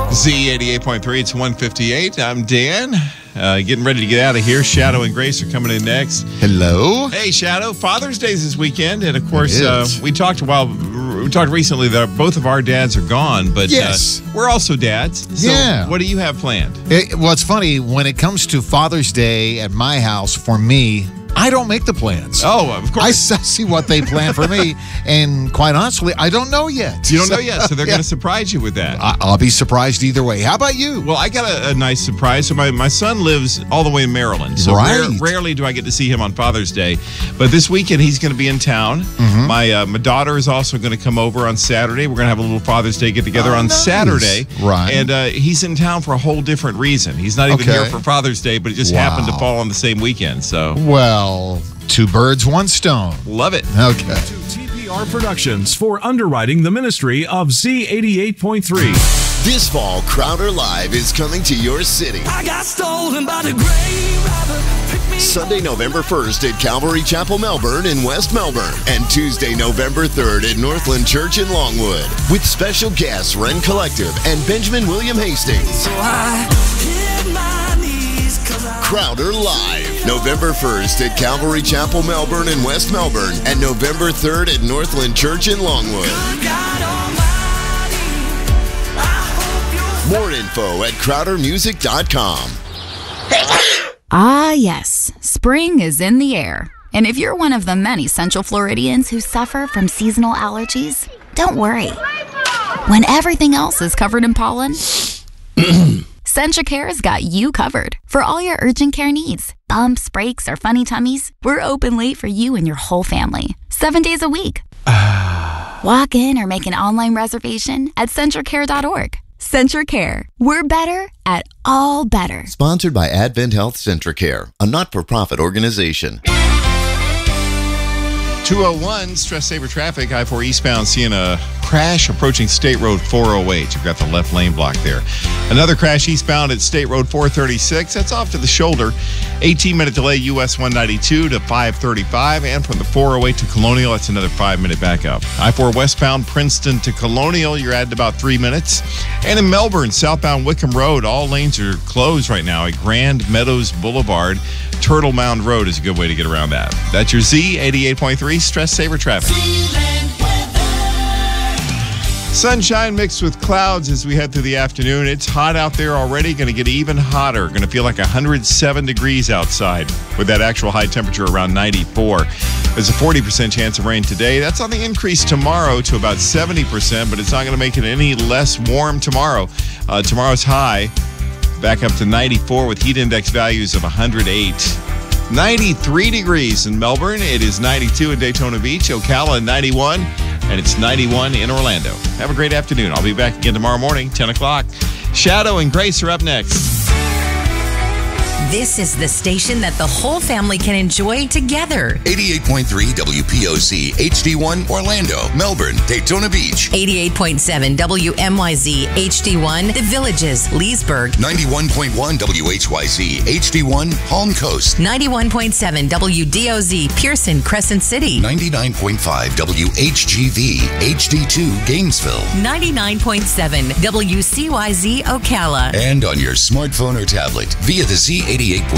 Z88.3, it's 1:58. I'm Dan. Getting ready to get out of here. Shadow and Grace are coming in next. Hello. Hey, Shadow. Father's Day is this weekend, and of course, we talked recently that both of our dads are gone, but yes, we're also dads. So what do you have planned? Well, it's funny when it comes to Father's Day at my house. For me, I don't make the plans. Oh, of course. I see what they plan for me, and quite honestly, I don't know yet. You don't know yet, so they're going to surprise you with that. I'll be surprised either way. How about you? Well, I got a nice surprise. So my son lives all the way in Maryland, so rarely do I get to see him on Father's Day. But this weekend, he's going to be in town. My daughter is also going to come over on Saturday. We're going to have a little Father's Day get-together on Saturday. Right. And he's in town for a whole different reason. He's not even here for Father's Day, but it just happened to fall on the same weekend. So well, two birds, one stone. Love it. Okay. To TPR Productions for underwriting the ministry of Z88.3. This fall, Crowder Live is coming to your city. I got stolen by the grave robber. Sunday, November 1st at Calvary Chapel, Melbourne in West Melbourne. And Tuesday, November 3rd at Northland Church in Longwood. With special guests Ren Collective and Benjamin William Hastings. So I hit my knees 'cause Crowder Live. November 1st at Calvary Chapel, Melbourne in West Melbourne. And November 3rd at Northland Church in Longwood. More info at crowdermusic.com. Ah, yes. Spring is in the air. And if you're one of the many Central Floridians who suffer from seasonal allergies, don't worry. When everything else is covered in pollen, CentraCare's got you covered for all your urgent care needs. Bumps, breaks, or funny tummies, we're open late for you and your whole family, 7 days a week. Walk in or make an online reservation at CentraCare.org. CentraCare. We're better at all better. Sponsored by Advent Health CentraCare, a not-for-profit organization. 201, stress saver traffic, I-4 eastbound, seeing a crash approaching State Road 408. You've got the left lane block there. Another crash eastbound at State Road 436. That's off to the shoulder. 18-minute delay, US 192 to 535. And from the 408 to Colonial, that's another 5-minute backup. I-4 westbound, Princeton to Colonial, you're adding about 3 minutes. And in Melbourne, southbound Wickham Road, all lanes are closed right now at Grand Meadows Boulevard. Turtle Mound Road is a good way to get around that. That's your Z88.3 stress saver traffic. Sunshine mixed with clouds as we head through the afternoon. It's hot out there already, going to get even hotter. Going to feel like 107 degrees outside with that actual high temperature around 94. There's a 40% chance of rain today. That's on the increase tomorrow to about 70%, but it's not going to make it any less warm tomorrow. Tomorrow's high back up to 94 with heat index values of 108. 93 degrees in Melbourne. It is 92 in Daytona Beach, Ocala 91, and it's 91 in Orlando. Have a great afternoon. I'll be back again tomorrow morning, 10 o'clock. Shadow and Grace are up next. This is the station that the whole family can enjoy together. 88.3 WPOC, HD1, Orlando, Melbourne, Daytona Beach. 88.7 WMYZ, HD1, The Villages, Leesburg. 91.1 WHYZ, HD1, Palm Coast. 91.7 WDOZ, Pearson, Crescent City. 99.5 WHGV, HD2, Gainesville. 99.7 WCYZ, Ocala. And on your smartphone or tablet via the Z88.3